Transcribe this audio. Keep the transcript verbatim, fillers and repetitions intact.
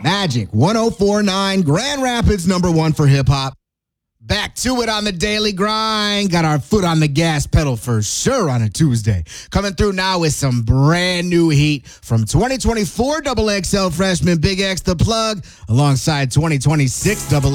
Magic one oh four point nine, Grand Rapids number one for hip hop. Back to it on the daily grind. Got our foot on the gas pedal for sure on a Tuesday. Coming through now with some brand new heat from twenty twenty-four Double X L freshman Big X the Plug alongside twenty twenty-six Double